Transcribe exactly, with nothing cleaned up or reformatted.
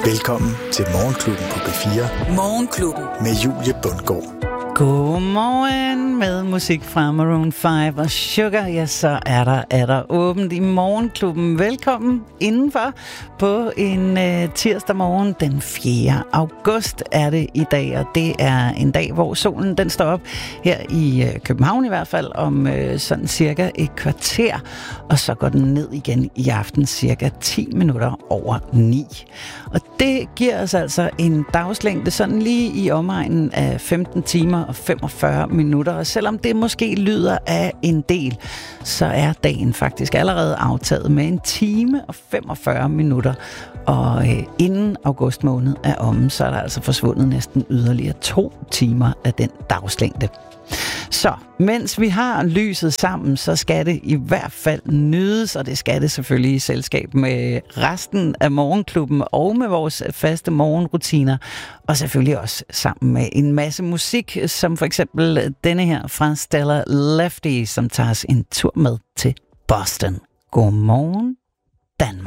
Velkommen til Morgenklubben på B fire. Morgenklubben. Med Julie Bundgaard. Godmorgen med musik fra Maroon fem og Sugar. Ja, så er der, er der åbent i Morgenklubben. Velkommen indenfor på en øh, tirsdag morgen. Den fjerde august er det i dag, og det er en dag, hvor solen den står op her i øh, København i hvert fald om øh, sådan cirka et kvarter, og så går den ned igen i aften cirka ti minutter over ni. Og det giver os altså en dagslængde sådan lige i omegnen af femten timer og femogfyrre minutter, og selvom det måske lyder af en del, så er dagen faktisk allerede aftaget med en time og femogfyrre minutter, og øh, inden august måned er omme, så er der altså forsvundet næsten yderligere to timer af den dagslængde. Så mens vi har lyset sammen, så skal det i hvert fald nydes, og det skal det selvfølgelig i selskab med resten af Morgenklubben og med vores faste morgenrutiner, og selvfølgelig også sammen med en masse musik, som for eksempel denne her fra Stella Lefty, som tager os en tur med til Boston. Godmorgen, Danmark.